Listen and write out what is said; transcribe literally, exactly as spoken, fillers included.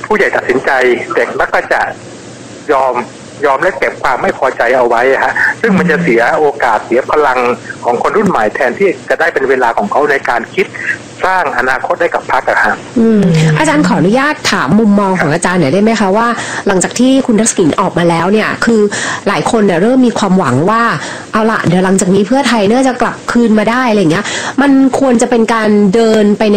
ผู้ใหญ่ตัดสินใจเด็กมักก็จะยอมยอมและเก็บความไม่พอใจเอาไว้ฮะซึ่งมันจะเสียโอกาสเสียพลังของคนรุ่นใหม่แทนที่จะได้เป็นเวลาของเขาในการคิดสร้างอนาคตให้กับพรรคอะครับอืมอาจารย์ขออนุญาตถามมุมมองของอาจารย์หน่อยได้ไหมคะว่าหลังจากที่คุณทักษิณออกมาแล้วเนี่ยคือหลายคนเนี่ยเริ่มมีความหวังว่าเอาละเดี๋ยวหลังจากนี้เพื่อไทยเนี่ยจะกลับคืนมาได้อะไรอย่างเงี้ยมันควรจะเป็นการเดินไปใน